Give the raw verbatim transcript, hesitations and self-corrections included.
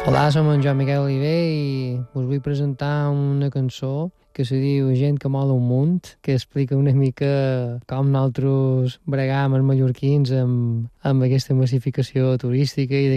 Hola, som en Joan Miquel Oliver i us vull presentar una cançó que se diu Gent que mola un munt, que explica una mica com nosaltres bregam els mallorquins amb, amb aquesta massificació turística i